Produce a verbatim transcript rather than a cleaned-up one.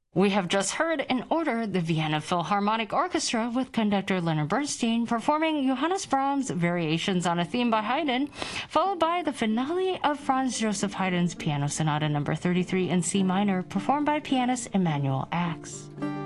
We have just heard in order the Vienna Philharmonic Orchestra with conductor Leonard Bernstein performing Johannes Brahms' Variations on a Theme by Haydn, followed by the finale of Franz Joseph Haydn's Piano Sonata number thirty-three in C minor performed by pianist Emanuel Ax.